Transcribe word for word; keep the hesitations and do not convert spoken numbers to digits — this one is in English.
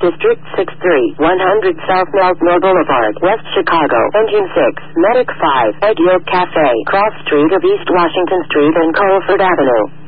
District six three, one hundred South Meltmore Boulevard, West Chicago. Engine six, Medic five, Egg Yolk Cafe, Cross Street of East Washington Street and Colford Avenue.